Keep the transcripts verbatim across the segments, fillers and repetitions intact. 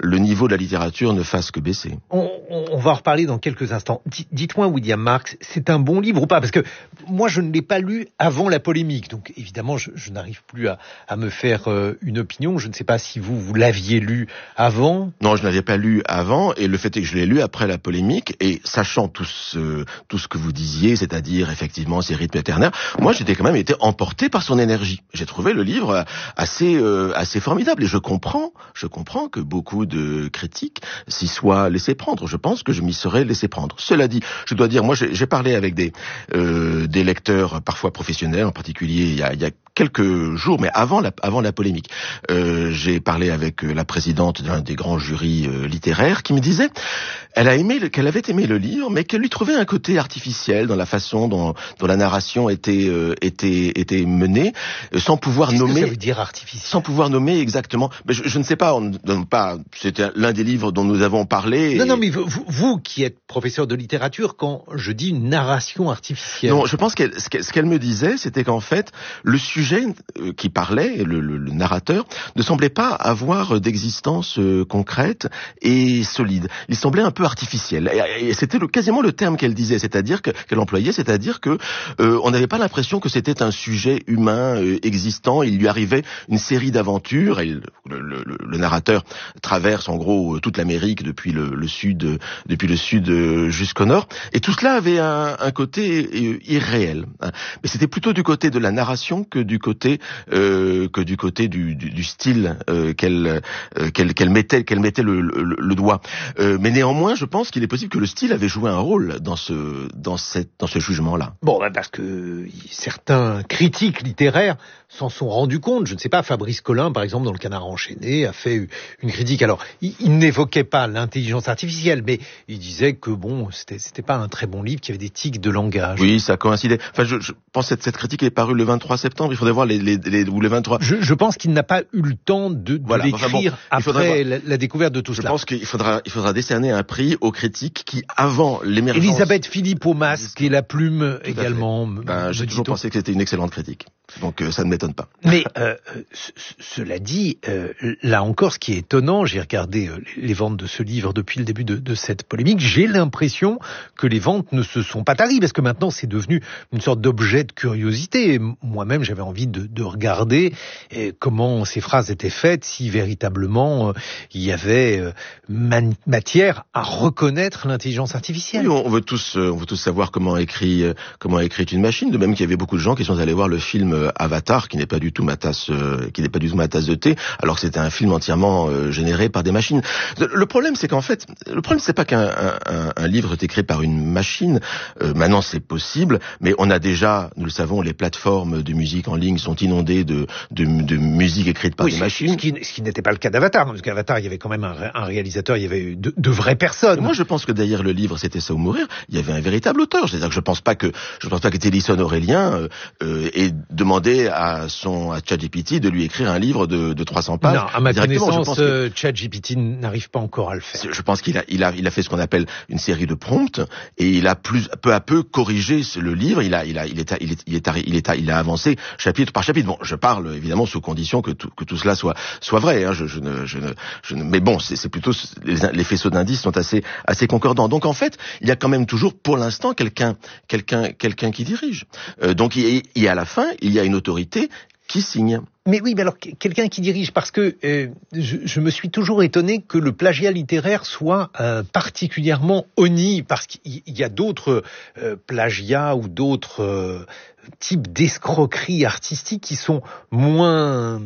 le niveau de la littérature ne fasse que baisser. On, on, on va en reparler dans quelques instants. D- dites-moi, William Marx, c'est un bon livre ou pas? Parce que moi, je ne l'ai pas lu avant la polémique. Donc, évidemment, je, je n'arrive plus à, à me faire euh, une opinion. Je ne sais pas si vous, vous l'aviez lu avant. Non, je n'avais pas lu avant, et le fait est que je l'ai lu après la polémique, et sachant tout ce, tout ce que vous disiez, c'est-à-dire, effectivement, ces rythmes ternaires, moi, j'étais quand même été emporté par son énergie. J'ai trouvé le livre assez, euh, assez formidable, et je comprends, je comprends que beaucoup de critiques s'y soient laissés prendre. Je pense que je m'y serais laissé prendre. Cela dit, je dois dire, moi, j'ai, j'ai parlé avec des, euh, des lecteurs, parfois professionnels, en particulier, il y a, il y a quelques jours, mais avant la, avant la polémique. Euh, j'ai parlé avec la présidente d'un des grands jurys euh, littéraires qui me disait elle a aimé le, qu'elle avait aimé le livre, mais qu'elle lui trouvait un côté artificiel dans la façon dont, dont la narration était, euh, était, était menée, euh, sans pouvoir Qu'est-ce nommer. que ça veut dire artificiel? Sans pouvoir nommer exactement. Mais je, je ne sais pas, on ne donne pas. C'était l'un des livres dont nous avons parlé. Non, et... non, mais vous, vous qui êtes professeur de littérature, quand je dis une narration artificielle. Non, je pense qu'elle, ce qu'elle, ce qu'elle me disait, c'était qu'en fait, le sujet euh, qui parlait, le, le, le narrateur, ne semblait pas avoir d'existence euh, concrète et solide. Il semblait un peu artificiel. Et, et c'était le, quasiment le terme qu'elle disait, c'est-à-dire que, qu'elle employait, c'est-à-dire que euh, on n'avait pas l'impression que c'était un sujet humain euh, existant. Il lui arrivait une série d'aventures. Et le, le, le, le narrateur traverse en gros toute l'Amérique depuis le, le sud, depuis le sud jusqu'au nord. Et tout cela avait un, un côté irréel. Mais c'était plutôt du côté de la narration que du côté euh, que du côté du, du, du style euh, qu'elle, euh, qu'elle qu'elle mettait qu'elle mettait le, le, le doigt. Euh, mais néanmoins, je pense qu'il est possible que le style avait joué un rôle dans ce dans cette dans ce jugement-là. Bon, ben parce que certains critiques littéraires s'en sont rendus compte. Je ne sais pas, Fabrice Collin, par exemple, dans Le Canard enchaîné, a fait une critique. Alors, il, il n'évoquait pas l'intelligence artificielle, mais il disait que bon, c'était, c'était pas un très bon livre, qu'il y avait des tics de langage. Oui, ça coïncidait. Enfin, je, je pense que cette, cette critique est parue le vingt-trois septembre. Il faudrait voir les, les, les ou les vingt-trois. Je, je pense qu'il n'a pas eu le temps de, de voilà, l'écrire enfin bon, après voir... la, la découverte de tout je cela. Je pense qu'il faudra, il faudra décerner un prix aux critiques qui, avant l'émergence... Elisabeth Philippe au masque et la plume tout également. Ben, j'ai toujours pensé que c'était une excellente critique. Donc euh, ça ne m'étonne pas. Mais euh, c- cela dit, euh, là encore, ce qui est étonnant, j'ai regardé euh, les ventes de ce livre depuis le début de, de cette polémique, j'ai l'impression que les ventes ne se sont pas taries, parce que maintenant c'est devenu une sorte d'objet de curiosité. Moi-même, j'avais envie de, de regarder euh, comment ces phrases étaient faites, si véritablement euh, il y avait euh, man- matière à reconnaître l'intelligence artificielle. Oui, on veut tous, euh, on veut tous savoir comment écrit, euh, comment écrit une machine. De même qu'il y avait beaucoup de gens qui sont allés voir le film euh, Avatar, qui n'est pas du tout ma tasse, euh, qui n'est pas du tout ma tasse de thé, alors que c'était un film entièrement euh, généré par des machines. Le problème, c'est qu'en fait, le problème, c'est pas qu'un un, un, un livre est écrit par une machine. Euh, maintenant, c'est possible, mais on a déjà, nous le savons, les plateformes de musique en ligne sont inondées de, de, de musique écrite par oui, des machines. Ce qui, ce qui n'était pas le cas d'Avatar, parce qu'Avatar, il y avait quand même un, un réalisateur, il y avait de, de vraies personnes. Moi, je pense que derrière le livre, c'était ça ou mourir, il y avait un véritable auteur. C'est-à-dire que je pense pas que, je pense pas que Télisson Aurélien euh, euh, ait demandé à son à ChatGPT de lui écrire un livre de, de trois cents pages. Non, à ma connaissance, que... ChatGPT n'arrive pas encore à le faire. Je pense qu'il a, il a, il a fait ce qu'on appelle une série de prompts et il a plus, peu à peu corrigé le livre. Il a, il a, il est, il est, il est, il est, il a avancé chapitre par chapitre. Bon, je parle évidemment sous condition que tout, que tout cela soit, soit vrai. Hein. Je, je ne, je ne, je ne, mais bon, c'est, c'est plutôt les, les faisceaux d'indices sont assez, assez concordants. Donc en fait, il y a quand même toujours, pour l'instant, quelqu'un, quelqu'un, quelqu'un qui dirige. Euh, donc et, et à la fin, il y a une autorité qui signe. Mais oui, mais alors quelqu'un qui dirige, parce que euh, je, je me suis toujours étonné que le plagiat littéraire soit euh, particulièrement honni, parce qu'il y a d'autres euh, plagiats ou d'autres euh, types d'escroqueries artistiques qui sont moins...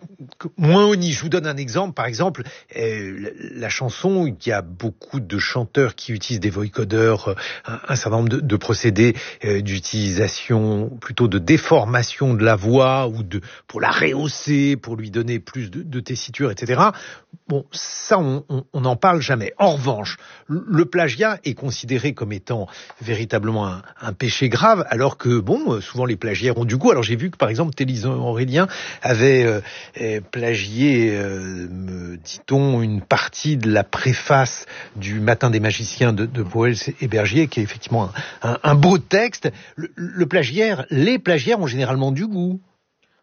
moins honni. Je vous donne un exemple. Par exemple, euh, la, la chanson, il y a beaucoup de chanteurs qui utilisent des voicodeurs, un, un certain nombre de, de procédés euh, d'utilisation, plutôt de déformation de la voix ou de pour la rehausser, pour lui donner plus de, de tessiture, et cetera. Bon, ça, on n'en parle jamais. En revanche, le plagiat est considéré comme étant véritablement un, un péché grave, alors que, bon, souvent les plagiaires ont du goût. Alors j'ai vu que, par exemple, Télisson Aurélien avait euh, euh, plagié, euh, me dit-on, une partie de la préface du Matin des magiciens de, de Pauwels et Bergier, qui est effectivement un, un, un beau texte. Le, le plagiaire, les plagiaires ont généralement du goût.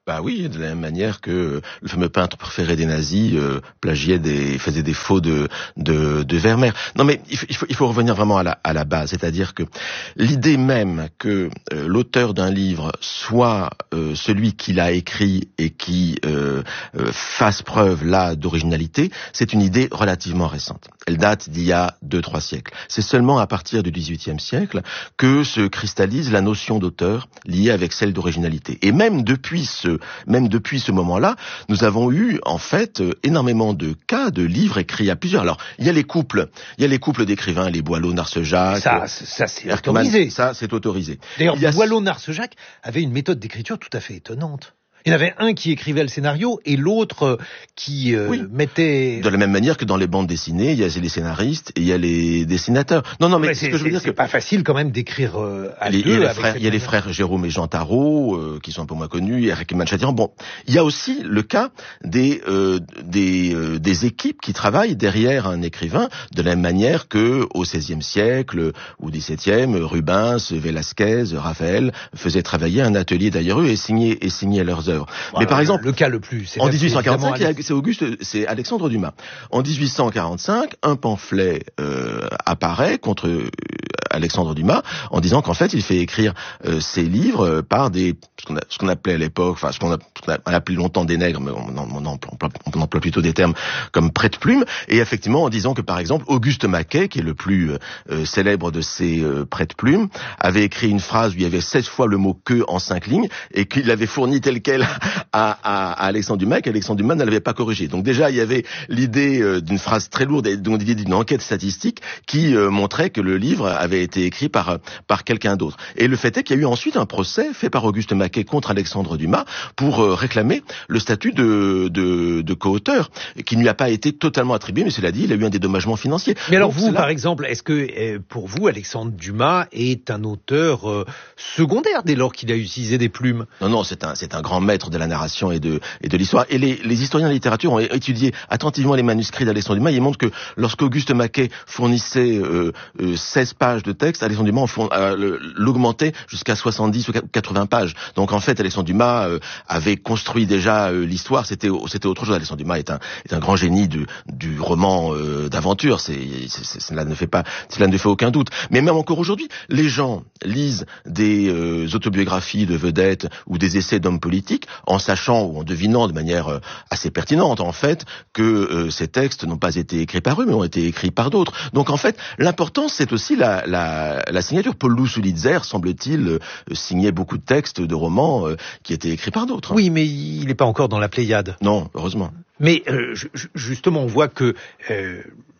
Bah oui, de la même manière que le fameux peintre préféré des nazis euh, plagiait des, faisait des faux de de, de Vermeer. Non, mais il faut, il faut, il faut revenir vraiment à la, à la base, c'est-à-dire que l'idée même que euh, l'auteur d'un livre soit euh, celui qui l'a écrit et qui euh, euh, fasse preuve là d'originalité, c'est une idée relativement récente. Elle date d'il y a deux, trois siècles. C'est seulement à partir du dix-huitième siècle que se cristallise la notion d'auteur liée avec celle d'originalité. Et même depuis ce Même depuis ce moment-là, nous avons eu en fait énormément de cas de livres écrits à plusieurs. Alors, il y a les couples, il y a les couples d'écrivains, les Boileau, Narcejac. Ça, ça c'est Erckmann, autorisé. Ça, c'est autorisé. D'ailleurs, a... Boileau, Narcejac avait une méthode d'écriture tout à fait étonnante. Il y en avait un qui écrivait le scénario et l'autre qui euh, oui. mettait... De la même manière que dans les bandes dessinées, il y a les scénaristes et il y a les dessinateurs. Non, non, mais, mais c'est, ce que je veux dire c'est que pas facile quand même d'écrire euh, à les, deux. Il y a, les avec frères, il y a les frères Jérôme et Jean Tarot, euh, qui sont un peu moins connus, et Erckmann Chatrian. Bon, il y a aussi le cas des euh, des euh, des équipes qui travaillent derrière un écrivain, de la même manière que au seizième siècle ou dix-septième, Rubens, Velázquez, Raphaël faisaient travailler un atelier derrière eux et signaient et signaient leurs œuvres. Voilà, mais par exemple, le cas le plus, en dix-huit cent quarante-cinq, c'est Auguste, c'est Alexandre Dumas. En dix-huit cent quarante-cinq, un pamphlet euh, apparaît contre euh, Alexandre Dumas en disant qu'en fait, il fait écrire euh, ses livres euh, par des ce qu'on, a, ce qu'on appelait à l'époque, enfin ce qu'on a, ce qu'on a appelé longtemps des nègres, mais on, on, on, emploie, on emploie plutôt des termes comme prête-plume. Et effectivement, en disant que par exemple Auguste Maquet, qui est le plus euh, célèbre de ces euh, prête-plumes, avait écrit une phrase où il y avait seize fois le mot que en cinq lignes et qu'il l'avait fourni tel quel à, à, à Alexandre Dumas, qu'Alexandre Dumas ne l'avait pas corrigé. Donc déjà, il y avait l'idée euh, d'une phrase très lourde, et donc l'idée d'une enquête statistique qui euh, montrait que le livre avait été écrit par par quelqu'un d'autre. Et le fait est qu'il y a eu ensuite un procès fait par Auguste Maquet contre Alexandre Dumas pour euh, réclamer le statut de, de, de co-auteur, qui ne lui a pas été totalement attribué, mais cela dit, il a eu un dédommagement financier. Mais alors donc, vous, cela... par exemple, est-ce que euh, pour vous, Alexandre Dumas est un auteur euh, secondaire dès lors qu'il a utilisé des plumes? Non, non, c'est un, c'est un grand maître de la narration et de, et de l'histoire. Et les, les historiens de littérature ont étudié attentivement les manuscrits d'Alexandre Dumas. Ils montrent que lorsqu'Auguste Maquet fournissait euh, euh, seize pages de texte, Alexandre Dumas en, euh, l'augmentait jusqu'à soixante-dix ou quatre-vingts pages. Donc en fait, Alexandre Dumas euh, avait construit déjà euh, l'histoire. C'était, c'était autre chose. Alexandre Dumas est un, est un grand génie du, du roman euh, d'aventure. C'est, c'est, c'est, cela ne fait pas, cela ne fait aucun doute. Mais même encore aujourd'hui, les gens lisent des euh, autobiographies de vedettes ou des essais d'hommes politiques en sachant ou en devinant de manière euh, assez pertinente en fait que euh, ces textes n'ont pas été écrits par eux mais ont été écrits par d'autres. Donc en fait, l'important c'est aussi la, la, la signature. Paul Lousulitzer, semble-t-il, euh, signait beaucoup de textes de romans euh, qui étaient écrits par d'autres. Oui, mais il n'est pas encore dans la Pléiade. Non, heureusement. Mais euh, justement, on voit que euh,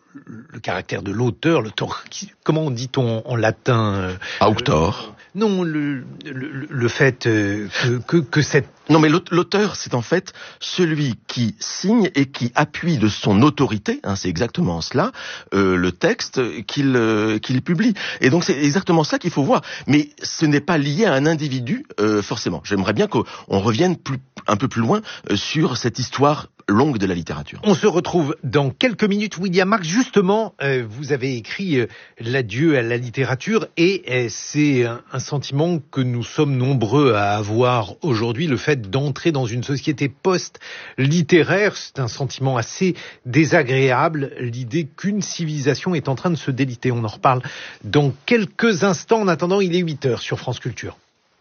le caractère de l'auteur, l'auteur, comment dit-on en latin euh, Auctor. Euh, non, le, le, le fait euh, que, que, que cette... Non, mais l'auteur, c'est en fait celui qui signe et qui appuie de son autorité, hein, c'est exactement cela, euh, le texte qu'il euh, qu'il publie. Et donc c'est exactement ça qu'il faut voir. Mais ce n'est pas lié à un individu, euh, forcément. J'aimerais bien qu'on revienne plus, un peu plus loin euh, sur cette histoire longue de la littérature. On se retrouve dans quelques minutes. William Marx, justement, euh, vous avez écrit euh, l'adieu à la littérature et euh, c'est un, un sentiment que nous sommes nombreux à avoir aujourd'hui, le fait d'entrer dans une société post-littéraire. C'est un sentiment assez désagréable, l'idée qu'une civilisation est en train de se déliter. On en reparle dans quelques instants. En attendant, il est huit heures sur France Culture.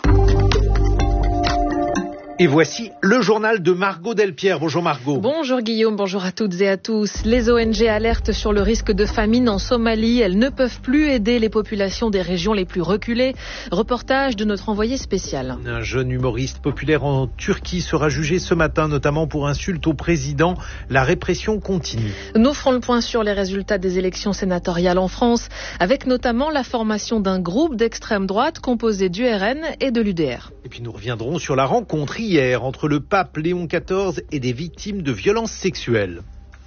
Et voici le journal de Margot Delpierre. Bonjour Margot. Bonjour Guillaume, bonjour à toutes et à tous. Les O N G alertent sur le risque de famine en Somalie. Elles ne peuvent plus aider les populations des régions les plus reculées. Reportage de notre envoyé spécial. Un jeune humoriste populaire en Turquie sera jugé ce matin, notamment pour insulte au président. La répression continue. Nous ferons le point sur les résultats des élections sénatoriales en France, avec notamment la formation d'un groupe d'extrême droite composé du R N et de l'U D R. Et puis nous reviendrons sur la rencontre hier entre le pape Léon quatorze et des victimes de violences sexuelles.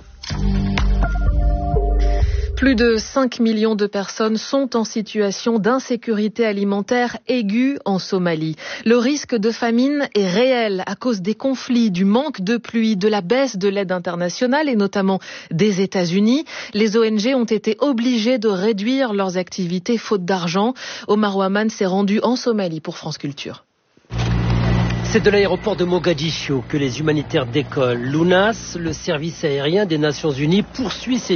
Plus de cinq millions de personnes sont en situation d'insécurité alimentaire aiguë en Somalie. Le risque de famine est réel à cause des conflits, du manque de pluie, de la baisse de l'aide internationale et notamment des États-Unis. Les O N G ont été obligées de réduire leurs activités faute d'argent. Omar Ouaman s'est rendu en Somalie pour France Culture. C'est de l'aéroport de Mogadiscio que les humanitaires décollent. L'U N A S, le service aérien des Nations Unies, poursuit ses